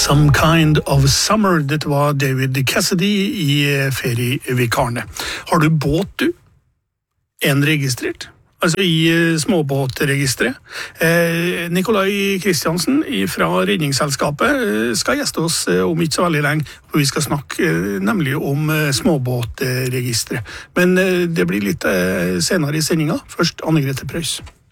Some Kind of Summer. Dette var David Cassidy i ferievikarene. Har du båt, du? En registrert? Altså i småbåtregistret. Nikolai Kristiansen fra Redningsselskapet skal gjeste oss om ikke så veldig lenge, for vi skal snakke nemlig om småbåtregistret. Men det blir litt senere i sendingen. Først Anne Grete Preus.